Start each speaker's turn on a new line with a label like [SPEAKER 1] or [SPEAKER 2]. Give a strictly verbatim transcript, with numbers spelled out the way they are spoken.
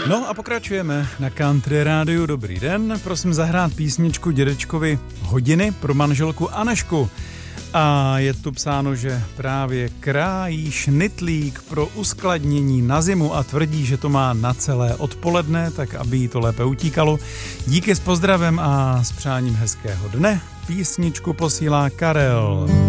[SPEAKER 1] No a pokračujeme na Country Rádiu. Dobrý den, prosím zahrát písničku dědečkovi hodiny pro manželku Anežku. A je tu psáno, že právě krájí šnitlík pro uskladnění na zimu a tvrdí, že to má na celé odpoledne, tak aby jí to lépe utíkalo. Díky s pozdravem a s přáním hezkého dne. Písničku posílá Karel.